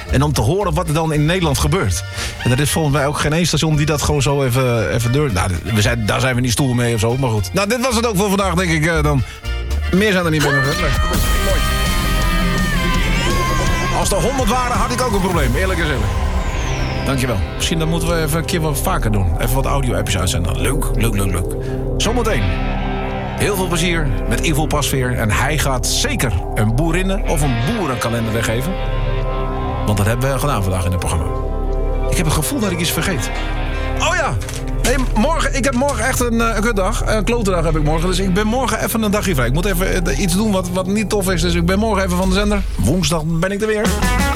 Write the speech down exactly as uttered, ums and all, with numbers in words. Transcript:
En om te horen wat er dan in Nederland gebeurt. En er is volgens mij ook geen één station die dat gewoon zo even, even door... Nou, we zijn, daar zijn we niet stoer mee of zo, maar goed. Nou, dit was het ook voor vandaag, denk ik uh, dan. Meer zijn er niet meer nog. Nee, mooi. Als er honderd waren, had ik ook een probleem, eerlijk gezegd. Dankjewel. Misschien dan moeten we even een keer wat vaker doen. Even wat audio-appjes uitzenden. Leuk, leuk, leuk, leuk. Zometeen. Heel veel plezier met Ivo Pasveer. En hij gaat zeker een boerinnen of een boerenkalender weggeven. Want dat hebben we gedaan vandaag in het programma. Ik heb het gevoel dat ik iets vergeet. Oh ja! Nee, morgen, ik heb morgen echt een, een kutdag. Een klote dag heb ik morgen. Dus ik ben morgen even een dagje vrij. Ik moet even iets doen wat, wat niet tof is. Dus ik ben morgen even van de zender. Woensdag ben ik er weer.